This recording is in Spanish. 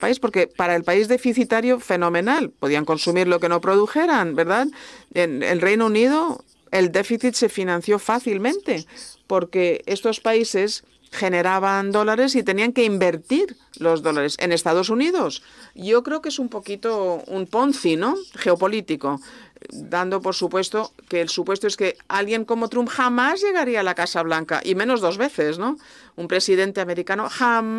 país, porque para el país deficitario, fenomenal. Podían consumir lo que no produjeran, ¿verdad? En el Reino Unido el déficit se financió fácilmente porque estos países generaban dólares y tenían que invertir los dólares. En Estados Unidos, yo creo que es un poquito un Ponzi, ¿no? Geopolítico, dando por supuesto que el supuesto es que alguien como Trump jamás llegaría a la Casa Blanca, y menos dos veces, ¿no? Un presidente americano jamás